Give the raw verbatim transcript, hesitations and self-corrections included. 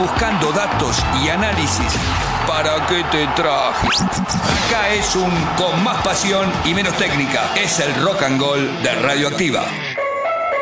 buscando datos y análisis. ¿Para qué te traje? Acá es un con más pasión y menos técnica. Es el rock and roll de Radioactiva.